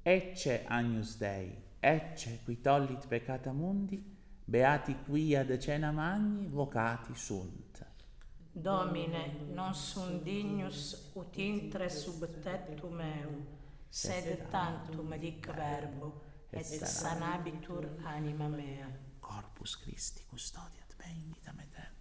Ecce Agnus Dei, ecce qui tollit peccata mundi, beati qui ad cena magni vocati sunt. Domine, non sum dignus ut intre sub tectum meum, sed tantum dic verbo, et sanabitur anima mea. Corpus Christi custodiat me in vitam aeterna.